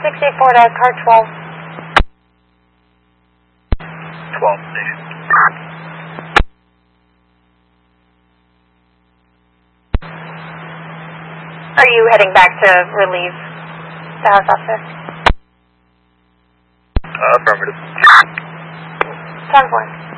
684 to car 12. 12 station. Are you heading back to relieve the house officer? Affirmative. 10-4.